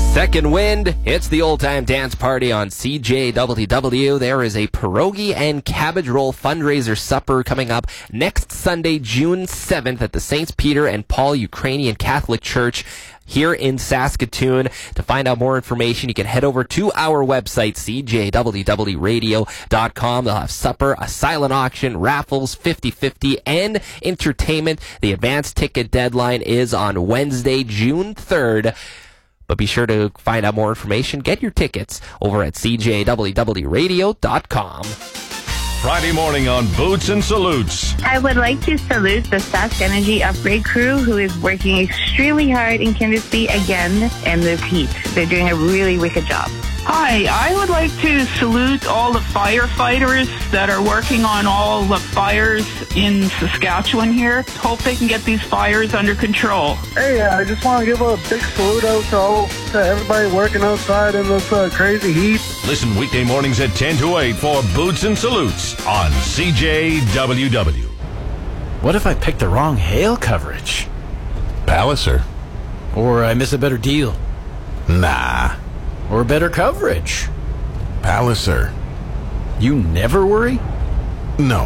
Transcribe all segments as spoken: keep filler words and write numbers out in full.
Second Wind, it's the Old Time Dance Party on C J W W. There is a pierogi and cabbage roll fundraiser supper coming up next Sunday, June seventh at the Saints Peter and Paul Ukrainian Catholic Church here in Saskatoon. To find out more information, you can head over to our website, c j w w radio dot com. They'll have supper, a silent auction, raffles, fifty-fifty, and entertainment. The advance ticket deadline is on Wednesday, June third. But be sure to find out more information. Get your tickets over at c j w w radio dot com. Friday morning on Boots and Salutes. I would like to salute the Sask Energy Upgrade crew who is working extremely hard in Kindersley again in this heat. They're doing a really wicked job. Hi, I would like to salute all the firefighters that are working on all the fires in Saskatchewan here. Hope they can get these fires under control. Hey, I just want to give a big salute out to, all, to everybody working outside in this uh, crazy heat. Listen weekday mornings at ten to eight for Boots and Salutes on C J W W. What if I pick the wrong hail coverage? Palliser. Or I miss a better deal? Nah. Or better coverage? Palliser. You never worry? No.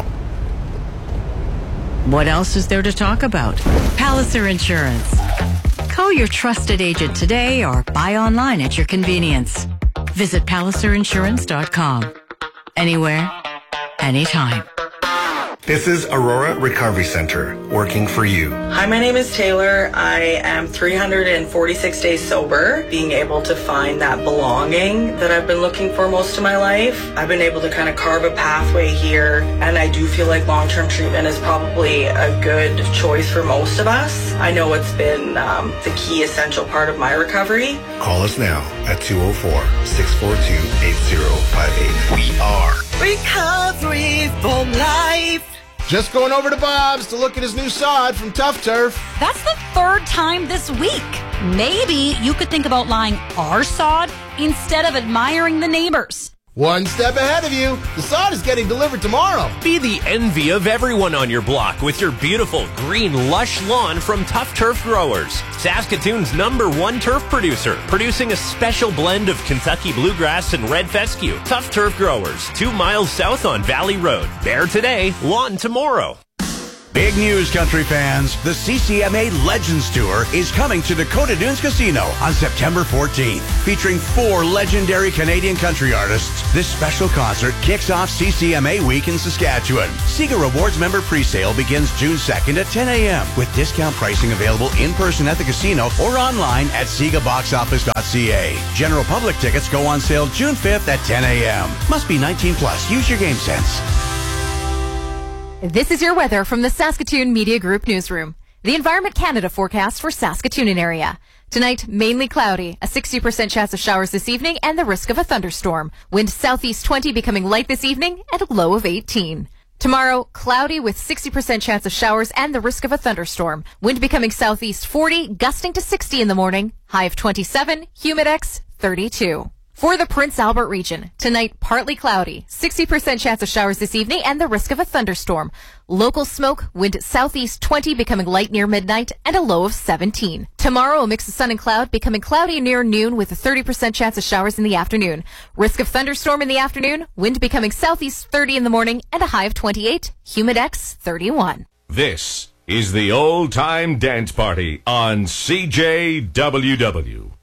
What else is there to talk about? Palliser Insurance. Call your trusted agent today or buy online at your convenience. Visit palliser insurance dot com. Anywhere, anytime. This is Aurora Recovery Center, working for you. Hi, my name is Taylor. I am three hundred forty-six days sober, being able to find that belonging that I've been looking for most of my life. I've been able to kind of carve a pathway here, and I do feel like long-term treatment is probably a good choice for most of us. I know it's been um, the key essential part of my recovery. Call us now at two oh four, six four two, eight oh five eight. We are Recovery for Life. Just going over to Bob's to look at his new sod from Tough Turf. That's the third time this week. Maybe you could think about buying our sod instead of admiring the neighbors. One step ahead of you. The sod is getting delivered tomorrow. Be the envy of everyone on your block with your beautiful green lush lawn from Tough Turf Growers. Saskatoon's number one turf producer, producing a special blend of Kentucky bluegrass and red fescue. Tough Turf Growers, two miles south on Valley Road. Bare today, lawn tomorrow. Big news, country fans. The C C M A Legends Tour is coming to Dakota Dunes Casino on September fourteenth. Featuring four legendary Canadian country artists, this special concert kicks off C C M A Week in Saskatchewan. Sega Rewards member presale begins June second at ten a.m. with discount pricing available in person at the casino or online at sega box office dot c a. General public tickets go on sale June fifth at ten a.m. Must be nineteen plus. Use your game sense. This is your weather from the Saskatoon Media Group Newsroom. The Environment Canada forecast for Saskatoon and area. Tonight, mainly cloudy, a sixty percent chance of showers this evening and the risk of a thunderstorm. Wind southeast twenty becoming light this evening and a low of eighteen. Tomorrow, cloudy with sixty percent chance of showers and the risk of a thunderstorm. Wind becoming southeast forty, gusting to sixty in the morning. High of twenty-seven, humidex thirty-two. For the Prince Albert region, tonight partly cloudy, sixty percent chance of showers this evening and the risk of a thunderstorm. Local smoke, wind southeast twenty becoming light near midnight and a low of seventeen. Tomorrow a mix of sun and cloud becoming cloudy near noon with a thirty percent chance of showers in the afternoon. Risk of thunderstorm in the afternoon, wind becoming southeast thirty in the morning and a high of twenty-eight, humidex thirty-one. This is the Old Time Dance Party on C J W W.